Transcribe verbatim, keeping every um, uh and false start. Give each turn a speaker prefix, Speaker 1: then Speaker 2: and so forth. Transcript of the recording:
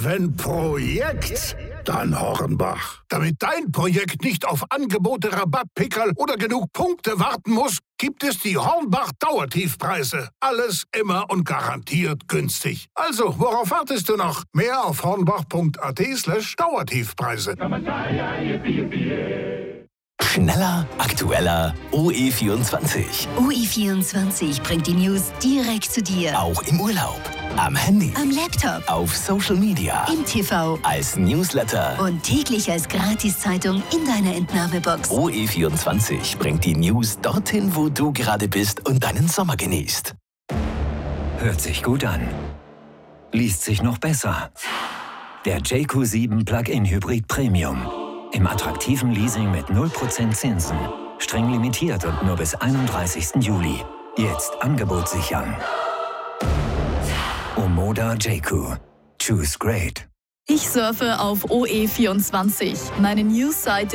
Speaker 1: Wenn Projekt, dann Hornbach. Damit dein Projekt nicht auf Angebote, Rabattpickerl oder genug Punkte warten muss, gibt es die Hornbach Dauertiefpreise. Alles immer und garantiert günstig. Also, worauf wartest du noch? Mehr auf hornbach.at slash Dauertiefpreise.
Speaker 2: Schneller, aktueller, O E vierundzwanzig.
Speaker 3: O E vierundzwanzig bringt die News direkt zu dir.
Speaker 2: Auch im Urlaub, am Handy,
Speaker 3: Am Laptop,
Speaker 2: auf Social Media,
Speaker 3: im T V
Speaker 2: als Newsletter.
Speaker 3: und täglich als Gratiszeitung in deiner Entnahmebox.
Speaker 2: O E vierundzwanzig bringt die News dorthin, wo du gerade bist und deinen Sommer genießt.
Speaker 4: Hört sich gut an. Liest sich noch besser. Der J Q sieben Plug-in Hybrid Premium. Im attraktiven Leasing mit null Prozent Zinsen. Streng limitiert und nur bis einunddreißigsten Juli. Jetzt Angebot sichern. Omoda J Q. Choose great.
Speaker 5: Ich surfe auf O E vierundzwanzig, meine Newsseite